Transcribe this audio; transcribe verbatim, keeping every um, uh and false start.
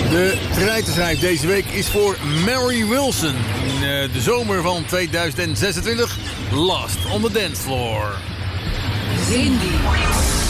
De treiterschijf deze week is voor Mary Wilson. In uh, de zomer van tweeduizend zesentwintig. Lost on the Dance Floor. Cindy.